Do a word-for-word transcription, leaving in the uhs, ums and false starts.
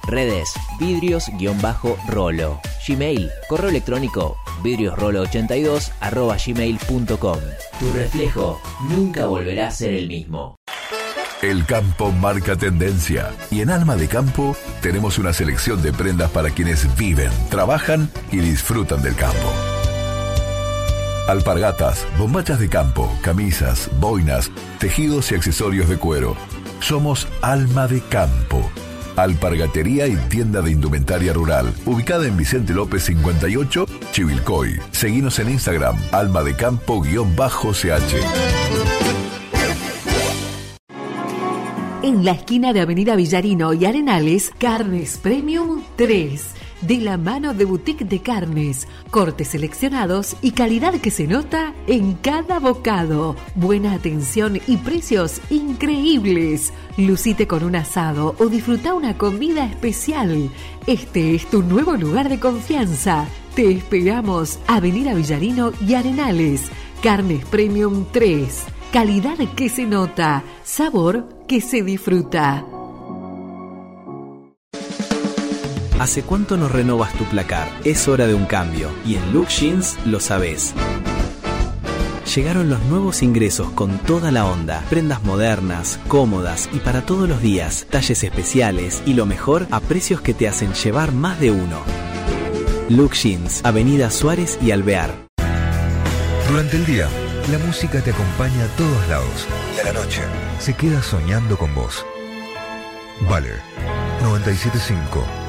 Redes, vidrios-rolo. Gmail, correo electrónico, vidriosrolo ochenta y dos arroba gmail punto com. Tu reflejo nunca volverá a ser el mismo. El campo marca tendencia y en Alma de Campo tenemos una selección de prendas para quienes viven, trabajan y disfrutan del campo. Alpargatas, bombachas de campo, camisas, boinas, tejidos y accesorios de cuero. Somos Alma de Campo. Alpargatería y tienda de indumentaria rural, ubicada en Vicente López cincuenta y ocho, Chivilcoy. Seguinos en Instagram, alma de campo-ch. En la esquina de Avenida Villarino y Arenales, Carnes Premium tres. De la mano de Boutique de Carnes, cortes seleccionados y calidad que se nota en cada bocado. Buena atención y precios increíbles. Lucite con un asado o disfruta una comida especial. Este es tu nuevo lugar de confianza. Te esperamos, Avenida Villarino y Arenales. Carnes Premium tres. Calidad que se nota, sabor que se disfruta. ¿Hace cuánto no renovas tu placar? Es hora de un cambio y en Look Jeans lo sabés. Llegaron los nuevos ingresos con toda la onda. Prendas modernas, cómodas y para todos los días. Talles especiales y lo mejor a precios que te hacen llevar más de uno. Look Jeans, Avenida Suárez y Alvear. Durante el día, la música te acompaña a todos lados. Y a la noche, se queda soñando con vos. Valer, noventa y siete punto cinco.